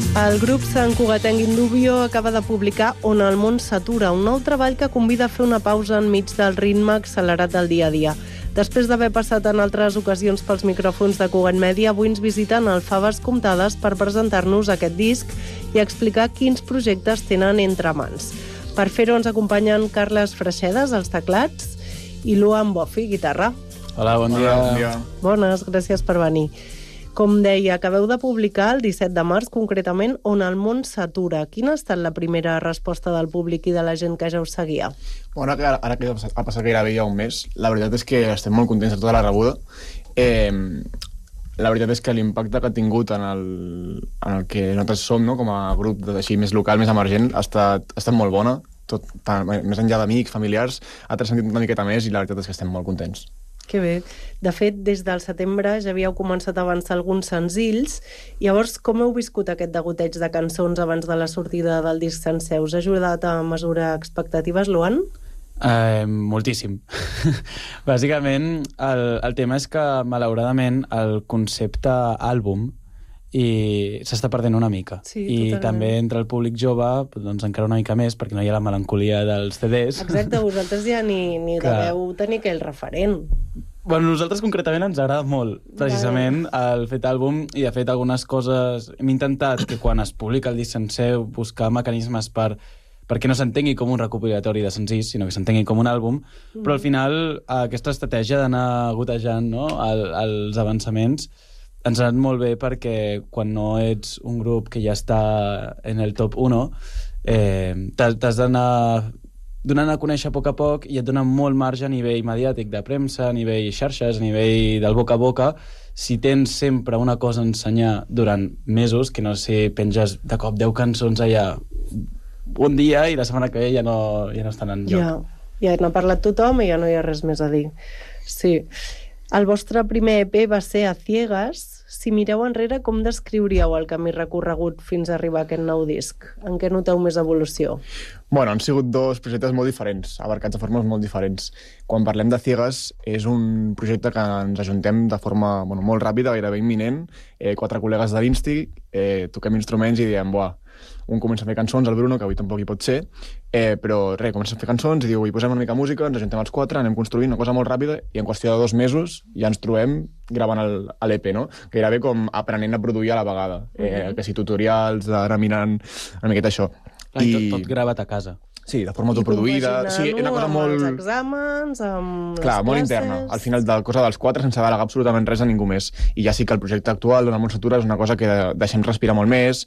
El grup Sant Cugatenc Indubio acaba de publicar On el món s'atura, un nou treball que convida a fer una pausa enmig del ritme accelerat del dia a dia. Després d'haver passat en altres ocasions pels micròfons de Cugat Mèdia, avui ens visiten al Faves Comptades per presentar-nos aquest disc i explicar quins projectes tenen entre mans. Per fer-ho ens acompanyen Carles Freixedes, als teclats, i Luan Bofi, guitarra. Hola, bon dia. Bon dia. Bones, gràcies per venir. Com deia, acabeu de publicar el 17 de març, concretament, On el món s'atura. Quina ha estat la primera resposta del públic i de la gent que ja us seguia? Bueno, ara que ha passat gairebé ja un mes, la veritat és que estem molt contents de tota la rebuda. La veritat és que l'impacte que ha tingut en el que nosaltres som, no? Com a grup així més local, més emergent, ha estat molt bona. Més enllà d'amics, familiars, ha transcendit una miqueta més i la veritat és que estem molt contents. Que bé. De fet, des del setembre ja havíeu començat a avançar alguns senzills. Llavors, com heu viscut aquest degoteig de cançons abans de la sortida del disc sencer? Us ha ajudat a mesurar expectatives, Luan? Moltíssim. Bàsicament, el tema és que, malauradament, el concepte àlbum s'està perdent una mica. Sí, i totalment. també entre el públic jove, doncs encara una mica més, perquè no hi ha la melancolia dels CDs. Exacte, vosaltres ja ni deveu tenir aquell referent. Bueno, nosaltres concretament ens agrada molt, precisament, el fet àlbum, i de fet algunes coses... Hem intentat que quan es publica el disc sencer buscar mecanismes perquè no s'entengui com un recopilatori de senzills, sinó que s'entengui com un àlbum, però al final aquesta estratègia d'anar gotejant, no, els avançaments ens ha anat molt bé, perquè quan no ets un grup que ja està en el top 1, t'has d'anar donant a conèixer a poc i et dona molt marge a nivell mediàtic de premsa, a nivell xarxes, a nivell del boca a boca. Si tens sempre una cosa a ensenyar durant mesos, que no sé, penges de cop 10 cançons allà un dia i la setmana que ve ja no estan enlloc. Ja n'ha parlat tothom i ja no hi ha res més a dir. Sí. El vostre primer EP va ser A Ciegas. Si mireu enrere, com descriuríeu el camí recorregut fins a arribar a aquest nou disc? En què noteu més evolució? Bueno, han sigut dos projectes molt diferents, abarcats de formes molt diferents. Quan parlem de Ciegas, és un projecte que ens ajuntem de forma molt ràpida, gairebé imminent. 4 col·legues de l'Insti, toquem instruments i diem, un comença a fer cançons, el Bruno, que avui tampoc hi pot ser, però comença a fer cançons i diu, hi posem una mica música, ens ajuntem els 4, anem construint una cosa molt ràpida i en qüestió de 2 mesos ja ens trobem gravant l'EP, no? Gairebé com aprenent a produir a la vegada, que si tutorials, anar mirant una miqueta això. I tot gravat a casa. Sí, de forma autoproduïda. Sí, una cosa molt... Amb els exàmens, amb les Clar, molt classes... interna. Al final, de la cosa dels 4 sense delegar absolutament res a ningú més. I ja sí que el projecte actual d'On el món s'atura és una cosa que deixem respirar molt més.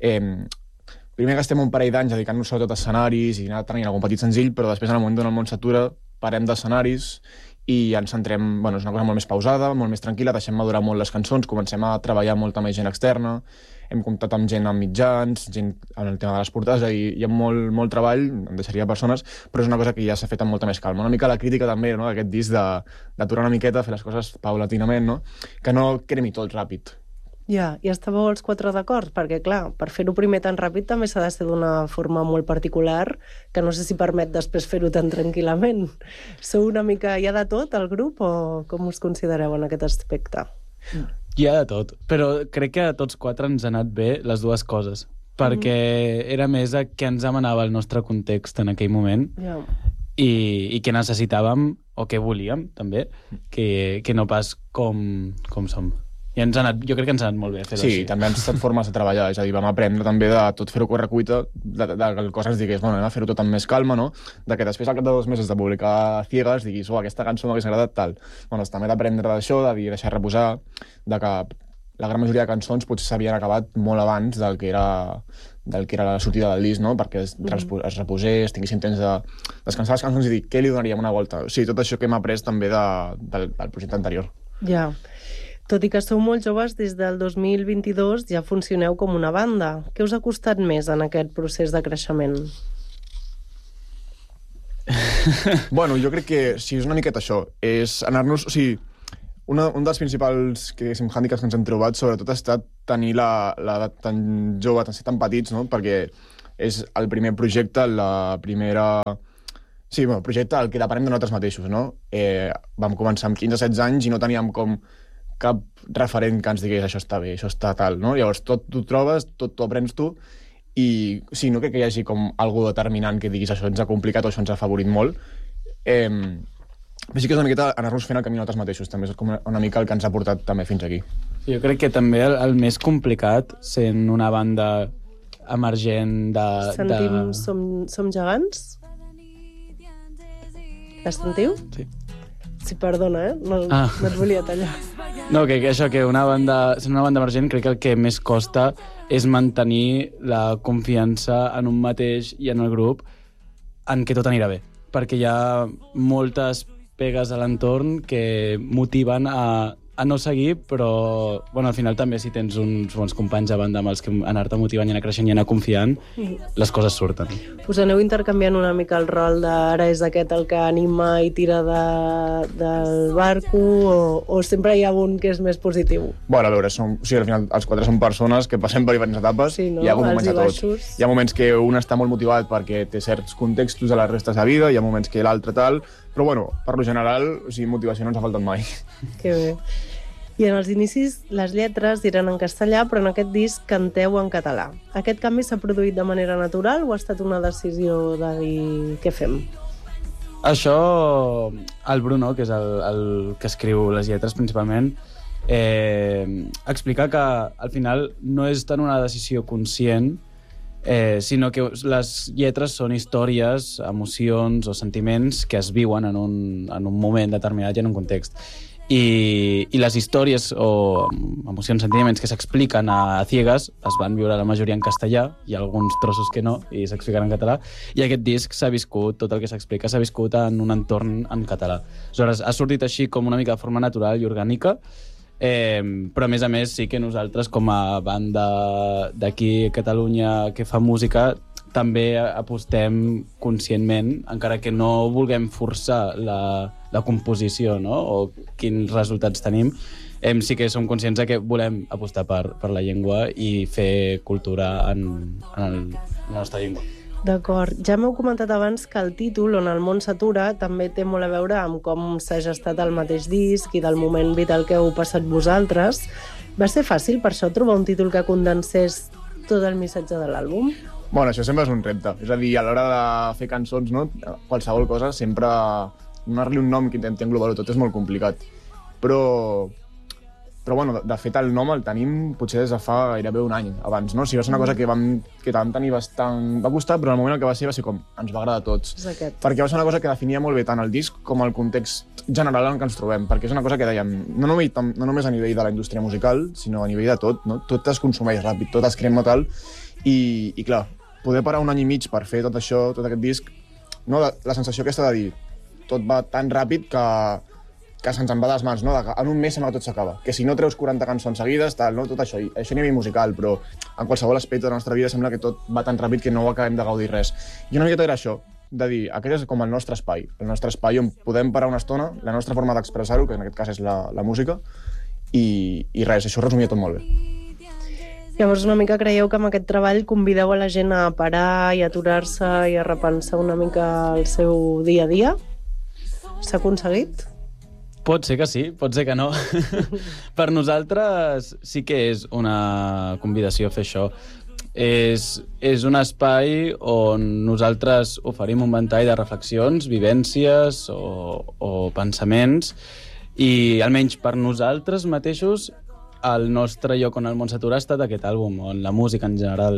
Primer gastem un parell d'anys dedicant-nos sobretot a escenaris i anar tenint algun petit senzill, però després, en el moment d'On el món s'atura, parem d'escenaris i ens centrem... És una cosa molt més pausada, molt més tranquil·la, deixem madurar molt les cançons, comencem a treballar molta més gent externa, hem comptat amb gent amb mitjans, gent en el tema de les portades, hi ha molt treball, em deixaria persones, però és una cosa que ja s'ha fet amb molta més calma. Una mica la crítica també, no?, d'aquest disc, d'aturar una miqueta, fer les coses paulatinament, no?, que no cremi tot ràpid. Ja, i estàveu els 4 d'acord? Perquè, clar, per fer-ho primer tan ràpid també s'ha de ser d'una forma molt particular, que no sé si permet després fer-ho tan tranquil·lament. Sou una mica ja de tot, el grup, o com us considereu en aquest aspecte? Hi ha de tot, però crec que a tots 4 ens ha anat bé les dues coses, perquè era més a què ens demanava el nostre context en aquell moment i què necessitàvem, o què volíem, també, que no pas com som. I jo crec que ens ha anat molt bé fer-ho així. Sí, també han estat formes de treballar, és a dir, vam aprendre també de tot fer-ho correcuita, de que el cos ens digués, anem a fer-ho tot amb més calma, no? De que després, al cap de 2 mesos de publicar Ciegas, diguis, aquesta cançó m'hagués agradat tal. També d'aprendre d'això, de dir, deixar reposar, de que la gran majoria de cançons potser s'havien acabat molt abans del que era la sortida del disc, no? Perquè es reposés, tinguessin temps de descansar les cançons i dir, què li donaríem una volta? O sigui, tot això que hem après també del projecte anterior. Ja. Tot i que sou molt joves, des del 2022 ja funcioneu com una banda. Què us ha costat més en aquest procés de creixement? Bueno, jo crec que sí, és una miqueta això. És anar-nos... O sigui, un dels principals hàndicaps que ens hem trobat, sobretot, ha estat tenir l'edat tan jove, ser tan petits, no? Perquè és el primer projecte, la primera... Sí, projecte al que depenem de nosaltres mateixos, no? Vam començar amb 15-16 anys i no teníem com cap referent que ens digués això està bé, això està tal, no? Llavors tot t'ho trobes, tot t'ho aprens tu, i sí, no crec que hi hagi com algú determinant que diguis això ens ha complicat o això ens ha afavorit molt. Però sí que és una miqueta anar-nos fent el camí nosaltres mateixos, també és com una mica el que ens ha portat també fins aquí. Jo crec que també el més complicat, sent una banda emergent Sentim Som gegants? La sentiu? Sí. Sí, perdona, no et volia tallar. No, que això, que una banda emergent, crec que el que més costa és mantenir la confiança en un mateix i en el grup en què tot anirà bé. Perquè hi ha moltes pegues a l'entorn que motiven a no seguir, però bueno, al final també si tens uns bons companys a banda amb els que anar-te motivant i anar creixent i anar confiant, les coses surten. Us aneu intercanviant una mica el rol d'ara és aquest el que anima i tira del barco o sempre hi ha un que és més positiu? Bueno, a veure, al final els quatre són persones que passem per diferents etapes, sí, no? Hi ha moments de tot. Hi ha moments que un està molt motivat perquè té certs contextos a les restes de vida, hi ha moments que l'altre tal, però bueno, per lo general, motivació no ens ha faltat mai. Que bé. I en els inicis les lletres eren en castellà, però en aquest disc canteu en català. Aquest canvi s'ha produït de manera natural o ha estat una decisió de dir què fem? Això, el Bruno, que és el que escriu les lletres principalment, explica que al final no és tant una decisió conscient, sinó que les lletres són històries, emocions o sentiments que es viuen en un moment determinat i en un context. I les històries o emocions, sentiments que s'expliquen a ciegues es van viure la majoria en castellà, i alguns trossos que no, i s'expliquen en català, i aquest disc s'ha viscut, tot el que s'explica s'ha viscut en un entorn en català. Aleshores, ha sortit així com una mica de forma natural i orgànica, però a més sí que nosaltres com a banda d'aquí a Catalunya que fa música també apostem conscientment, encara que no vulguem forçar la composició, no? O quins resultats tenim, sí que som conscients que volem apostar per la llengua i fer cultura en la nostra llengua. D'acord. Ja m'heu comentat abans que el títol, On el món s'atura, també té molt a veure amb com s'ha gestat el mateix disc i del moment vital que heu passat vosaltres. Va ser fàcil, per això, trobar un títol que condensés tot el missatge de l'àlbum? Bueno, això sempre és un repte. És a dir, a l'hora de fer cançons, no? Qualsevol cosa, sempre donar-li un nom que intenti englobar-ho tot és molt complicat. Però bueno, de fet el nom el tenim potser des de fa gairebé un any abans, no? O sigui, va ser una cosa que vam tenir bastant... Va costar, però en el moment en què va ser com ens va agradar a tots. Perquè va ser una cosa que definia molt bé tant el disc com el context general en què ens trobem, perquè és una cosa que dèiem, no només a nivell de la indústria musical, sinó a nivell de tot, no? Tot es consumeix ràpid, tot es crema tal, i clar, poder parar un any i mig per fer tot això, tot aquest disc, no? La sensació aquesta de dir, tot va tan ràpid que se'ns en va de les mans, no? En un mes sembla que tot s'acaba. Que si no treus 40 cançons seguides, tal, no? Tot això. I això a nivell musical, però en qualsevol aspecte de la nostra vida sembla que tot va tan ràpid que no acabem de gaudir res. I una miqueta era això, de dir, aquest és com el nostre espai on podem parar una estona, la nostra forma d'expressar-ho, que en aquest cas és la música, i res, això ho resumia tot molt bé. Llavors, una mica creieu que amb aquest treball convideu a la gent a parar i aturar-se i a repensar una mica el seu dia a dia? S'ha aconseguit? Pot ser que sí, pot ser que no. Per nosaltres sí que és una convidació a fer això. És un espai on nosaltres oferim un ventall de reflexions, vivències o pensaments, i almenys per nosaltres mateixos el nostre lloc on el món s'atura ha estat aquest àlbum, on la música en general.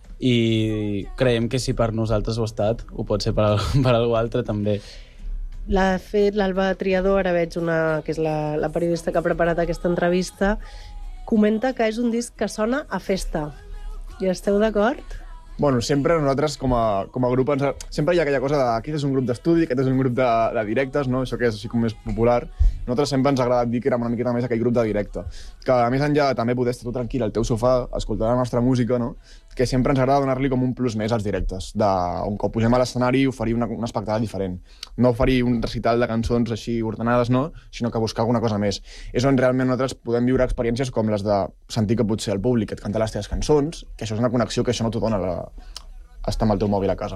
I creiem que si per nosaltres ho ha estat, ho pot ser per algú altre també. L'ha fet l'Alba Triadó, ara veig que és la periodista que ha preparat aquesta entrevista, comenta que és un disc que sona a festa. I esteu d'acord? Bueno, sempre nosaltres com a grup sempre hi ha aquella cosa de aquest és un grup d'estudi, aquest és un grup de directes, no? Això que és així com més popular. Nosaltres sempre ens ha agradat dir que érem una miqueta més aquell grup de directe. Que a més enllà també poder estar tu tranquil al teu sofà, escoltar la nostra música, no? Que sempre ens agrada donar-li com un plus més als directes, un cop pugem a l'escenari oferir un espectacle diferent. No oferir un recital de cançons així ordenades, no? Sinó que buscar alguna cosa més. És on realment nosaltres podem viure experiències com les de sentir que potser el públic et canta les teves cançons, que això és una connexió que això no t'ho dona estar amb el teu mòbil a casa.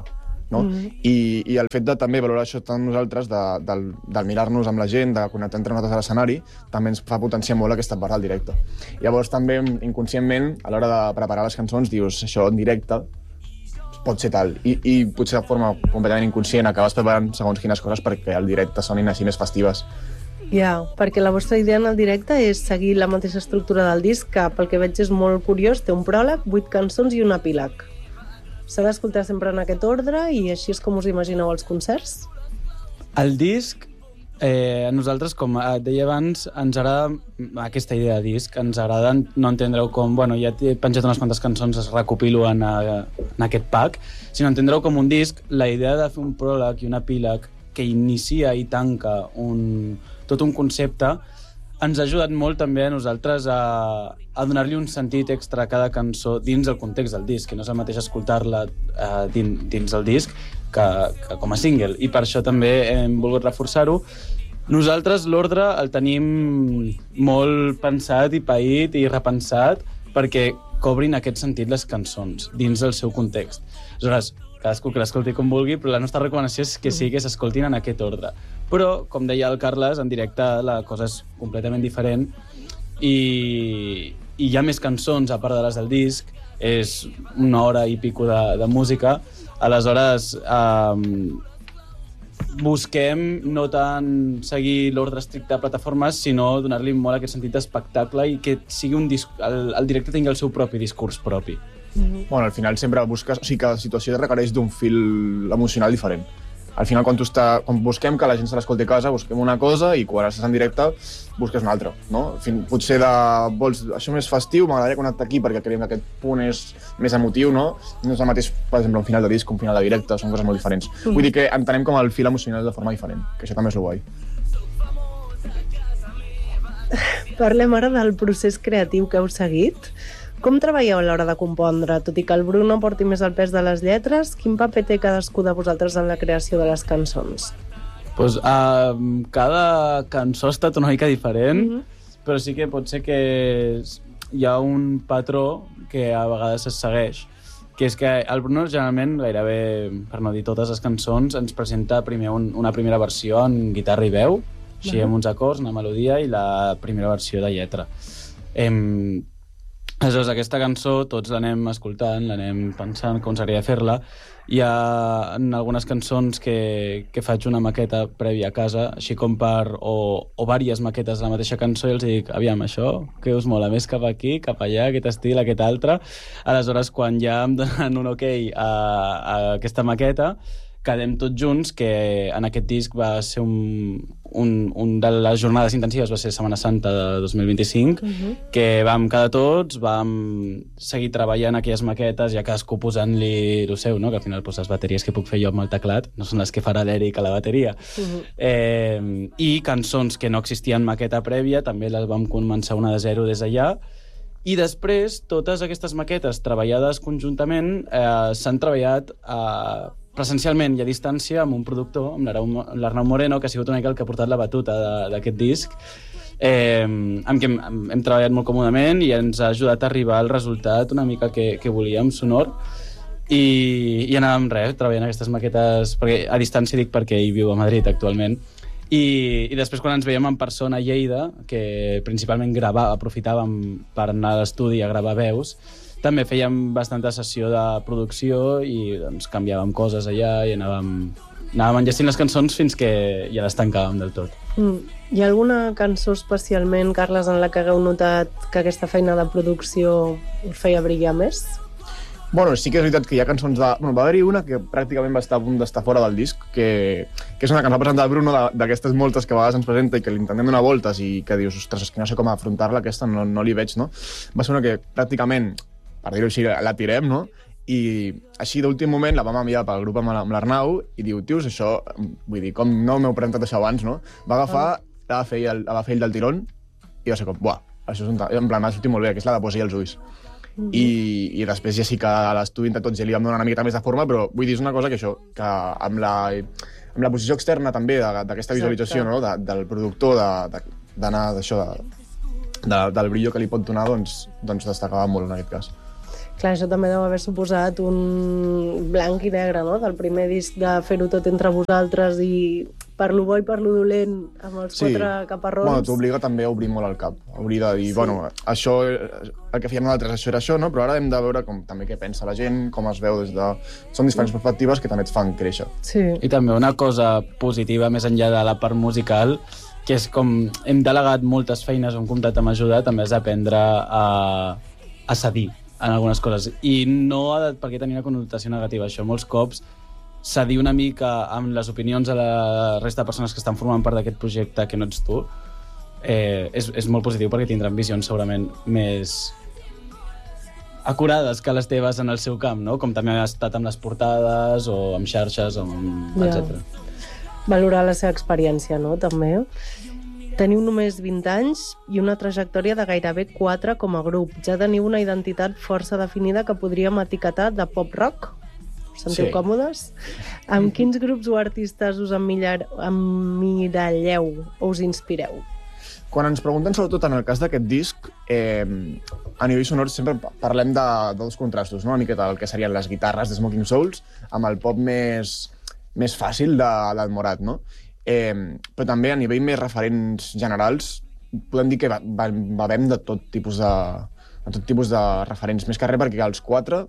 no? I el fet de també valorar això tant nosaltres, del mirar-nos amb la gent, de connectar entre nosaltres a l'escenari, també ens fa potenciar molt aquesta part del directe. Llavors també, inconscientment, a l'hora de preparar les cançons, dius, això en directe pot ser tal. I potser de forma completament inconscient acabes preparant segons quines coses perquè al directe sonin així més festives. Ja, perquè la vostra idea en el directe és seguir la mateixa estructura del disc, que pel que veig és molt curiós, té un pròleg, 8 cançons i un epíleg. S'ha d'escoltar sempre en aquest ordre i així és com us imagineu els concerts? El disc, a nosaltres, com et deia abans, ens agrada aquesta idea de disc, ens agrada no entendre-ho com, bueno, ja t'he penjat unes quantes cançons, es recopilo en aquest pack, sinó entendre-ho com un disc. La idea de fer un pròleg i un epíleg que inicia i tanca tot un concepte ens ha ajudat molt també a nosaltres a donar-li un sentit extra a cada cançó dins el context del disc, que no és el mateix escoltar-la dins el disc que com a single, i per això també hem volgut reforçar-ho. Nosaltres l'ordre el tenim molt pensat i paït i repensat perquè cobrin aquest sentit les cançons dins del seu context. Aleshores, cadascú que l'escolti com vulgui, però la nostra recomanació és que sí que s'escoltin en aquest ordre. Però, com deia el Carles, en directe la cosa és completament diferent i hi ha més cançons a part de les del disc, és 1 hora i pico de música, aleshores busquem no tant seguir l'ordre estricte de plataformes, sinó donar-li molt aquest sentit d'espectacle i que sigui el directe tingui el seu propi discurs propi. Bueno, al final sempre busques... O sigui, cada situació requereix d'un fil emocional diferent. Al final, quan busquem que la gent se l'escolti a casa, busquem una cosa i quan estàs en directe busques una altra, no? Potser vols això més festiu, m'agradaria connectar aquí perquè creiem que aquest punt és més emotiu, no? No és el mateix, per exemple, un final de disc, un final de directe, són coses molt diferents. Vull dir que entenem com el fil emocional de forma diferent, que això també és el guai. Parlem ara del procés creatiu que heu seguit. Com treballeu a l'hora de compondre? Tot i que el Bruno porti més el pes de les lletres, quin paper té cadascú de vosaltres en la creació de les cançons? Pues, cada cançó ha estat una mica diferent, però sí que pot ser que hi ha un patró que a vegades es segueix, que és que el Bruno generalment, gairebé, per no dir totes les cançons, ens presenta primer una primera versió en guitarra i veu, així amb uns acords, una melodia i la primera versió de lletra. Aleshores, aquesta cançó tots l'anem escoltant, l'anem pensant com s'hauria de fer-la. Hi ha en algunes cançons que faig una maqueta prèvia a casa, així com o diverses maquetes de la mateixa cançó, i els dic, aviam, això, què us mola? Més cap aquí, cap allà, aquest estil, aquest altre. Aleshores, quan ja em donen un ok a aquesta maqueta, quedem tots junts, que en aquest disc va ser un de les jornades intensives, va ser Setmana Santa de 2025, que vam quedar tots, vam seguir treballant aquelles maquetes, ja cadascú posant-li el seu, no? Que al final les bateries que puc fer jo amb el teclat no són les que farà l'Eric a la bateria. I cançons que no existien maqueta prèvia, també les vam començar una de zero des d'allà, i després totes aquestes maquetes treballades conjuntament s'han treballat presencialment i a distància amb un productor, amb l'Arnau Moreno, que ha sigut una mica el que ha portat la batuta d'aquest disc, amb què hem treballat molt còmodament i ens ha ajudat a arribar al resultat una mica que volíem, sonor, i anàvem treballant aquestes maquetes, perquè a distància dic perquè ell viu a Madrid actualment, i després quan ens veiem en persona a Lleida, que principalment aprofitàvem per anar a l'estudi a gravar veus, també fèiem bastanta sessió de producció i doncs, canviàvem coses allà i anàvem enllestint les cançons fins que ja les tancàvem del tot. Hi ha alguna cançó especialment, Carles, en la que hagueu notat que aquesta feina de producció us feia brillar més? Bueno, sí que és veritat que hi ha cançons va haver-hi una que pràcticament va estar a punt d'estar fora del disc, que és una que ens va presentar el Bruno, d'aquestes moltes que a vegades ens presenta i que li intentem donar voltes i que dius, ostres, és que no sé com afrontar-la, aquesta no li veig, no? Va ser una que pràcticament, per dir-ho així, la tirem, no? I així d'últim moment la vam enviar pel grup amb l'Arnau i diu, tios, això, vull dir, com no m'heu presentat això abans, no? Va agafar, la va fer ell del tirón i va ser com, buah, això és en plan, m'ha sortit molt bé, que és la de Poesia als ulls. I després ja sí que a l'estudi entre tots ja li vam donar una miqueta més de forma, però vull dir, és una cosa que això, que amb la posició externa també d'aquesta visualització, no? Del productor, d'anar d'això, del brillo que li pot donar, doncs destacava molt en aquest cas. Clar, això també deu haver suposat un blanc i negre, no?, del primer disc, de fer-ho tot entre vosaltres i per lo bo i per lo dolent, amb els 4 caparrons. Bueno, t'obliga també a obrir molt el cap, a obrir de dir, bueno, això, el que fèiem nosaltres, això era això, no? Però ara hem de veure també què pensa la gent, com es veu des de... Són diferents perspectives que també et fan créixer. Sí. I també una cosa positiva, més enllà de la part musical, que és com hem delegat moltes feines, hem comptat amb ajuda, també has d'aprendre a cedir en algunes coses. I no ha de per què tenir una connotació negativa, això. Molts cops cedir una mica amb les opinions de la resta de persones que estan formant part d'aquest projecte que no ets tu, és molt positiu perquè tindran visions segurament més acurades que les teves en el seu camp, no? Com també ha estat amb les portades o amb xarxes, etc. Valorar la seva experiència, no?, també. Teniu només 20 anys i una trajectòria de gairebé 4 com a grup. Ja teniu una identitat força definida que podríem etiquetar de pop-rock. Us sentiu còmodes? Amb quins grups o artistes us emmiralleu o us inspireu? Quan ens pregunten, sobretot en el cas d'aquest disc, a nivell sonor sempre parlem de dos contrastos, no? Una miqueta el que serien les guitarres de Smoking Souls amb el pop més fàcil del Morat, no? Però també a nivell més referents generals podem dir que bevem de tot tipus de referents, més que res perquè els 4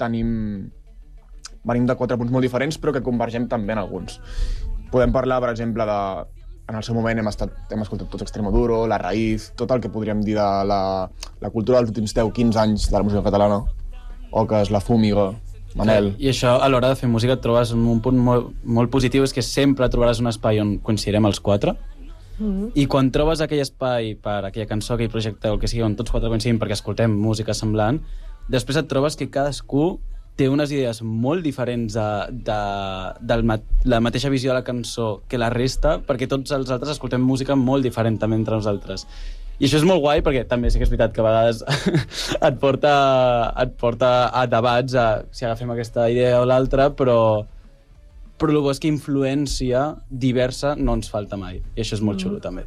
venim de 4 punts molt diferents però que convergem també en alguns. Podem parlar, per exemple, en el seu moment hem escoltat tots Extremoduro, La Raïz, tot el que podríem dir de la cultura dels últims 10-15 anys de la música catalana, Oques, La Fúmiga, Manel. I això, a l'hora de fer música, et trobes un punt molt positiu, és que sempre trobaràs un espai on coincidirem els 4, i quan trobes aquell espai per aquella cançó, aquell projecte, o el que sigui, on tots 4 coincidim perquè escoltem música semblant, després et trobes que cadascú té unes idees molt diferents de la mateixa visió de la cançó que la resta, perquè tots els altres escoltem música molt diferent també entre nosaltres. I això és molt guai perquè també sí que és veritat que a vegades et porta a debats si agafem aquesta idea o l'altra, però el bo és que influència diversa no ens falta mai. I això és molt xulo també.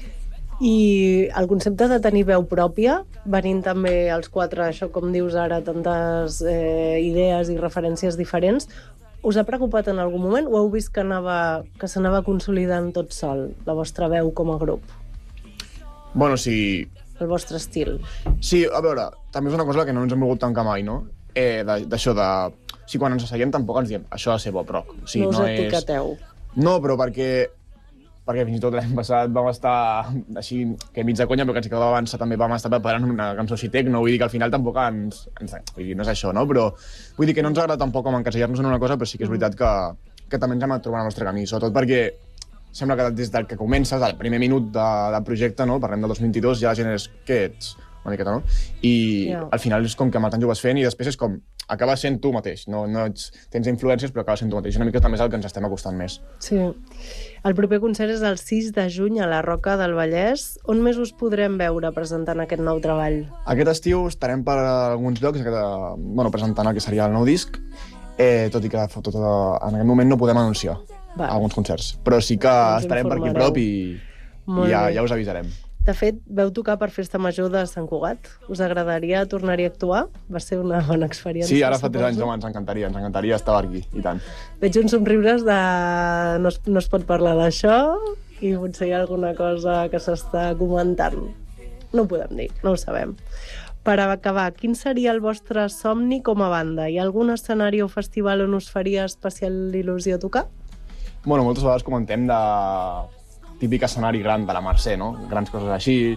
I el concepte de tenir veu pròpia, venint també els 4, això com dius ara, tantes idees i referències diferents, us ha preocupat en algun moment o heu vist que s'anava consolidant tot sol, la vostra veu com a grup? Bueno, sí. El vostre estil. Sí, a veure, també és una cosa que no ens hem volgut tancar mai, no? D'això de... Sí, quan ens asseiem tampoc ens diem això ha de ser pop rock. O sigui, no us etiqueteu. No, però perquè fins i tot l'any passat vam estar així, que mig de conya, però que ens quedava abans també vam estar preparant una cançó així tecno, vull dir que al final tampoc vull dir, no és això, no? Però vull dir que no ens agrada tampoc com encasellar-nos en una cosa, però sí que és veritat que també ens hem anat trobant el nostre camí, sobretot perquè sembla que des del que comences, al primer minut del projecte, no? Parlem del 2022, ja la gent és, què ets? Una miqueta, no? I al final és com que amb el temps ho vas fent i després és com, acabes sent tu mateix, no tens influències però acabes sent tu mateix, una mica també és el que ens estem acostant més. Sí. El proper concert és el 6 de juny a la Roca del Vallès. On més us podrem veure presentant aquest nou treball? Aquest estiu estarem per alguns llocs presentant el que seria el nou disc, tot i que en aquest moment no podem anunciar alguns concerts, però sí que estarem per aquí prop i ja us avisarem. De fet, veu tocar per Festa Major de Sant Cugat. Us agradaria tornar-hi a actuar? Va ser una bona experiència. Sí, ara fa 3 anys, home, ens encantaria estar aquí, i tant. Veig uns somriures de... No es pot parlar d'això i potser hi ha alguna cosa que s'està comentant. No ho podem dir, no ho sabem. Per acabar, quin seria el vostre somni com a banda? Hi ha algun escenari o festival on us faria especial il·lusió tocar? Bueno, moltes vegades comentem de típic escenari gran de la Mercè, no? Grans coses així,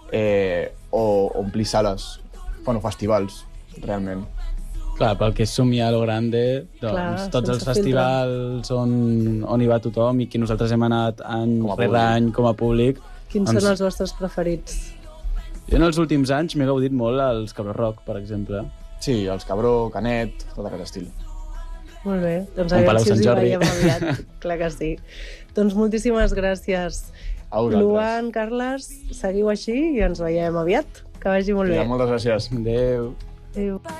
o omplir sales, festivals, realment. Clar, pel que és somiar a lo grande, doncs tots els festivals on hi va tothom i que nosaltres hem anat any rere any com a públic. Quins són els vostres preferits? Jo en els últims anys m'he gaudit molt els Cabró Rock, per exemple. Sí, els Cabró, Canet, tot aquest estil. Molt bé, doncs aviam si us hi veiem aviat. Clar que sí. Doncs moltíssimes gràcies. Luan, Carles, seguiu així i ens veiem aviat. Que vagi molt bé. Moltes gràcies. Adéu. Adéu.